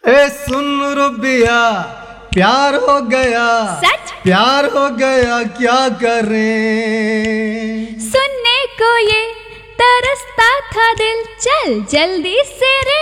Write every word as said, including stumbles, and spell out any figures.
ए सुन रुबिया प्यार हो गया, सच प्यार हो गया क्या करें। सुनने को ये तरसता था दिल, चल जल्दी से रे।